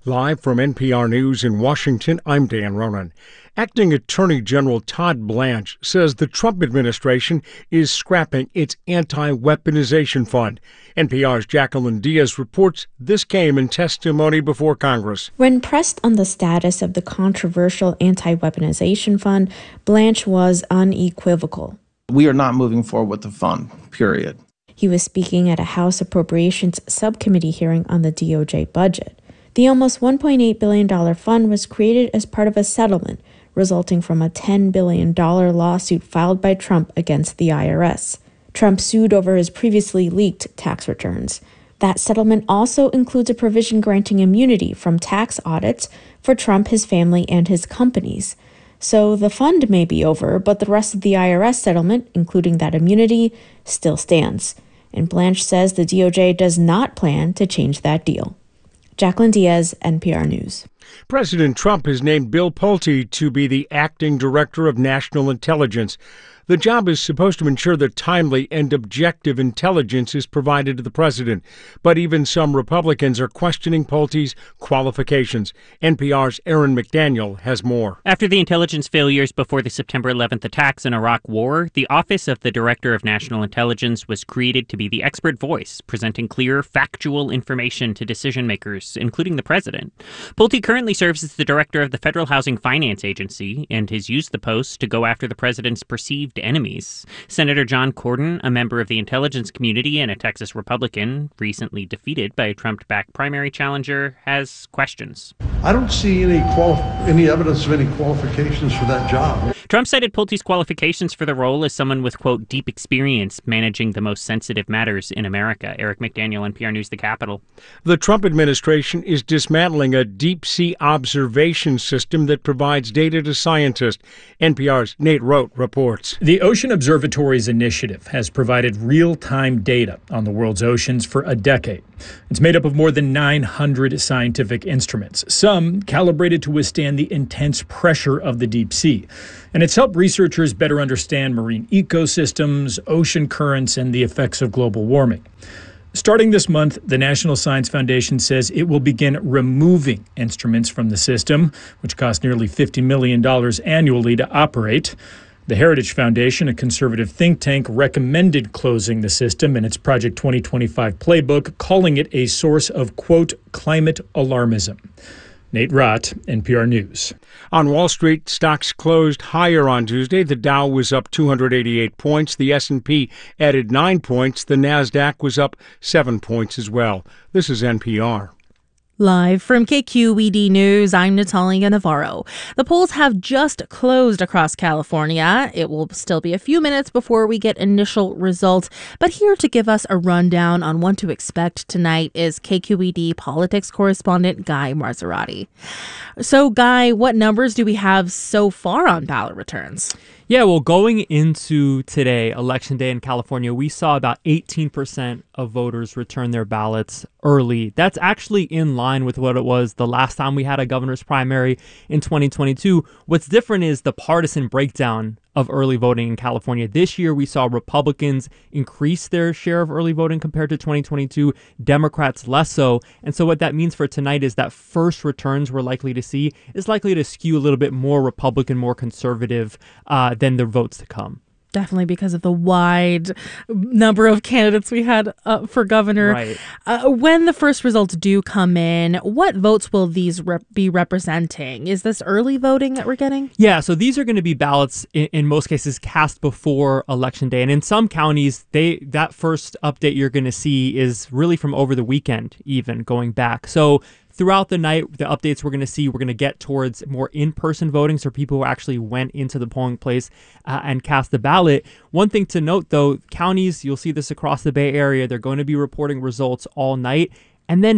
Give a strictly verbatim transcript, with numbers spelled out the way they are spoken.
Live from N P R News in Washington, I'm Dan Ronan. Acting Attorney General Todd Blanche says the Trump administration is scrapping its anti-weaponization fund. N P R's Jacqueline Diaz reports this came in testimony before Congress. When pressed on the status of the controversial anti-weaponization fund, Blanche was unequivocal. We are not moving forward with the fund, period. He was speaking at a House Appropriations Subcommittee hearing on the D O J budget. The almost one point eight billion dollars fund was created as part of a settlement resulting from a ten billion dollars lawsuit filed by Trump against the I R S. Trump sued over his previously leaked tax returns. That settlement also includes a provision granting immunity from tax audits for Trump, his family, and his companies. So the fund may be over, but the rest of the I R S settlement, including that immunity, still stands. And Blanche says the D O J does not plan to change that deal. Jacqueline Diaz, N P R News. President Trump has named Bill Pulte to be the acting director of national intelligence. The job is supposed to ensure that timely and objective intelligence is provided to the president. But even some Republicans are questioning Pulte's qualifications. N P R's Aaron McDaniel has more. After the intelligence failures before the September eleventh attacks in Iraq War, the Office of the Director of National Intelligence was created to be the expert voice, presenting clear, factual information to decision makers, including the president. Pulte currently serves as the director of the Federal Housing Finance Agency and has used the post to go after the president's perceived enemies. Senator John Cornyn, a member of the intelligence community and a Texas Republican, recently defeated by a Trump-backed primary challenger, has questions. I don't see any quali- any evidence of any qualifications for that job. Trump cited Pulte's qualifications for the role as someone with, quote, deep experience managing the most sensitive matters in America. Eric McDaniel, N P R News, The Capitol. The Trump administration is dismantling a deep-sea observation system that provides data to scientists. N P R's Nate Rote reports. The Ocean Observatories Initiative has provided real-time data on the world's oceans for a decade. It's made up of more than nine hundred scientific instruments, some calibrated to withstand the intense pressure of the deep sea. And it's helped researchers better understand marine ecosystems, ocean currents, and the effects of global warming. Starting this month, the National Science Foundation says it will begin removing instruments from the system, which cost nearly fifty million dollars annually to operate. The Heritage Foundation, a conservative think tank, recommended closing the system in its Project twenty twenty-five playbook, calling it a source of, quote, climate alarmism. Nate Rote, N P R News. On Wall Street, stocks closed higher on Tuesday. The Dow was up two hundred eighty-eight points. The S and P added nine points. The Nasdaq was up seven points as well. This is N P R. Live from K Q E D News, I'm Natalia Navarro. The polls have just closed across California. It will still be a few minutes before we get initial results. But here to give us a rundown on what to expect tonight is K Q E D politics correspondent Guy Marzorati. So, Guy, what numbers do we have so far on ballot returns? Yeah, well, going into today, Election Day in California, we saw about eighteen percent of voters return their ballots early. That's actually in line with what it was the last time we had a governor's primary in twenty twenty-two. What's different is the partisan breakdown of early voting in California. This year, we saw Republicans increase their share of early voting compared to twenty twenty-two, Democrats less so. And so what that means for tonight is that first returns we're likely to see is likely to skew a little bit more Republican, more conservative uh, than the votes to come. Definitely because of the wide number of candidates we had uh, for governor. Right. Uh, when the first results do come in, what votes will these rep- be representing? Is this early voting that we're getting? Yeah, so these are going to be ballots in, in most cases cast before Election Day. And in some counties, they that first update you're going to see is really from over the weekend, even going back. So throughout the night, the updates we're going to see, we're going to get towards more in-person voting, so people who actually went into the polling place uh, and cast the ballot. One thing to note, though, counties, you'll see this across the Bay Area, they're going to be reporting results all night. And then